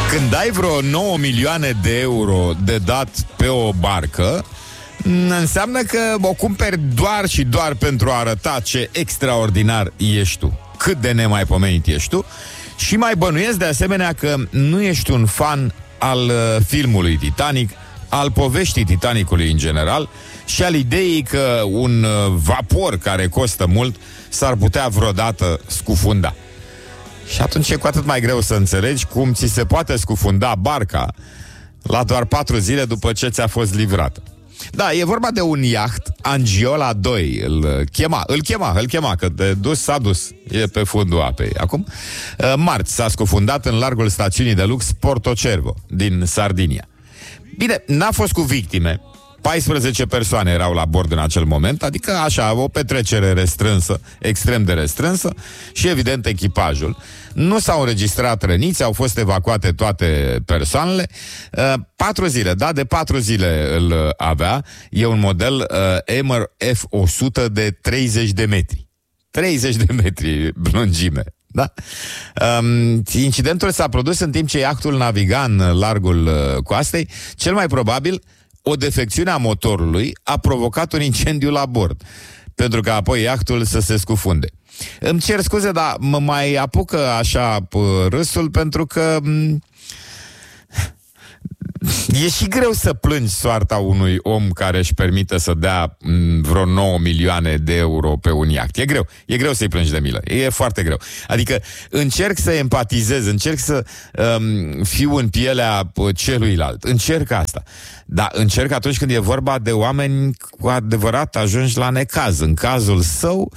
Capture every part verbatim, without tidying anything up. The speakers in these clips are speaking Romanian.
Când ai vreo nouă milioane de euro de dat pe o barcă, înseamnă că o cumperi doar și doar pentru a arăta ce extraordinar ești tu, cât de nemaipomenit ești tu. Și mai bănuiesc de asemenea că nu ești un fan al uh, filmului Titanic, al poveștii Titanicului în general și al ideii că un uh, vapor care costă mult s-ar putea vreodată scufunda. Și atunci e cu atât mai greu să înțelegi cum ți se poate scufunda barca la doar patru zile după ce ți-a fost livrată. Da, e vorba de un iaht Angiola doi, îl chema, îl chema, îl chema, că de dus s-a dus, e pe fundul apei. Acum, marți s-a scufundat în largul stațiunii de lux Porto Cervo, din Sardinia. Bine, n-a fost cu victime, paisprezece persoane erau la bord în acel moment, adică așa, o petrecere restrânsă, extrem de restrânsă și evident echipajul. Nu s-au înregistrat răniți, au fost evacuate toate persoanele. Uh, patru zile, da, de patru zile îl avea. E un model uh, Emmer F o sută de treizeci de metri. treizeci de metri lungime. Da? Um, incidentul s-a produs în timp ce iahtul naviga în largul uh, coastei. Cel mai probabil o defecțiune a motorului a provocat un incendiu la bord, pentru că apoi iahtul să se scufunde. Îmi cer scuze, dar mă mai apucă așa râsul, pentru că e și greu să plângi soarta unui om care își permite să dea vreo nouă milioane de euro pe un iaht. E greu, e greu să-i plângi de milă, e foarte greu. Adică încerc să empatizez, încerc să um, fiu în pielea celuilalt, încerc asta. Dar încerc atunci când e vorba de oameni cu adevărat ajungi la necaz. În cazul său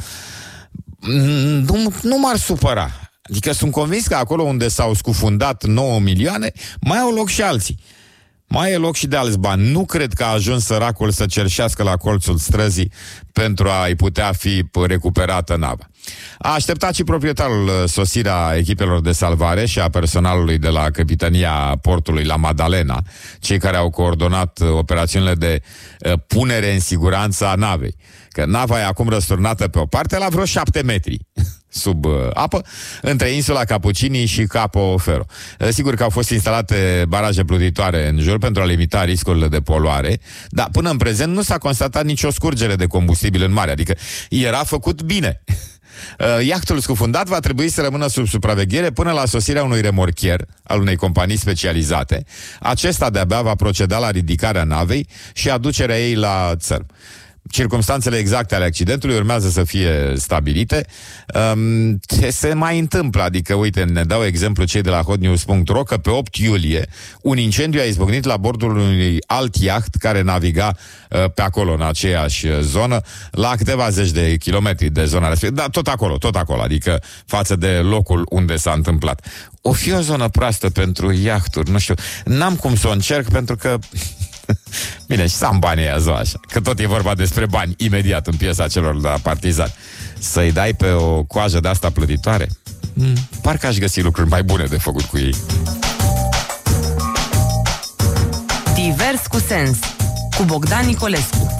nu, nu m-ar supăra. Adică sunt convins că acolo unde s-au scufundat nouă milioane mai au loc și alții. Mai e loc și de alți bani. Nu cred că a ajuns săracul să cerșească la colțul străzii pentru a-i putea fi recuperată nava. A așteptat și proprietarul sosirea echipelor de salvare și a personalului de la Capitania Portului la Madalena, cei care au coordonat operațiunile de uh, punere în siguranță a navei. Că nava e acum răsturnată pe o parte la vreo șapte metri sub uh, apă, între insula Cappuccini și Capo Ferro. Uh, sigur că au fost instalate baraje plutitoare în jur pentru a limita riscurile de poluare, dar până în prezent nu s-a constatat nicio scurgere de combustibil în mare, adică era făcut bine. Uh, iahtul scufundat va trebui să rămână sub supraveghere până la sosirea unui remorchier al unei companii specializate. Acesta de-abia va proceda la ridicarea navei și aducerea ei la țărm. Circumstanțele exacte ale accidentului urmează să fie stabilite. Um, se mai întâmplă, adică, uite, ne dau exemplu cei de la hotnews punct ro că pe opt iulie un incendiu a izbucnit la bordul unui alt iaht care naviga uh, pe acolo, în aceeași zonă, la câteva zeci de kilometri de zona respectivă, dar tot acolo, tot acolo, adică față de locul unde s-a întâmplat. O fi o zonă proastă pentru iahturi, nu știu, n-am cum să o încerc pentru că bine, și să am banii aia, zi așa, că tot e vorba despre bani imediat în piesa celor de la Partizan. Să-i dai pe o coajă de asta plătitoare? Mm, parcă aș găsi lucruri mai bune de făcut cu ei. Divers cu sens, cu Bogdan Nicolescu.